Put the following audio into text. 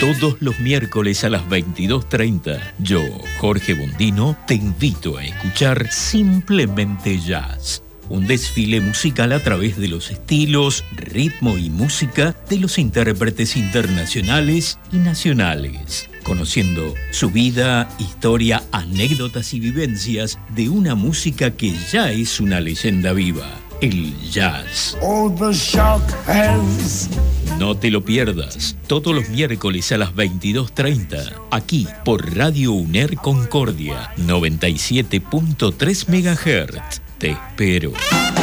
Todos los miércoles a las 22:30, yo, Jorge Bondino, te invito a escuchar Simplemente Jazz. Un desfile musical a través de los estilos, ritmo y música de los intérpretes internacionales y nacionales. Conociendo su vida, historia, anécdotas y vivencias de una música que ya es una leyenda viva, el jazz. No te lo pierdas, todos los miércoles a las 22:30, aquí por Radio UNER Concordia, 97.3 MHz. Te espero.